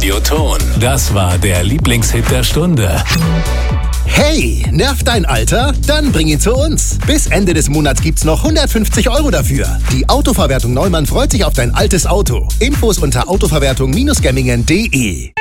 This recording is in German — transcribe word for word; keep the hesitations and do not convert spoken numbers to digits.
Radioton. Das war der Lieblingshit der Stunde. Hey, nervt dein Alter? Dann bring ihn zu uns. Bis Ende des Monats gibt's noch hundertfünfzig Euro dafür. Die Autoverwertung Neumann freut sich auf dein altes Auto. Infos unter autoverwertung Bindestrich gemmingen punkt de.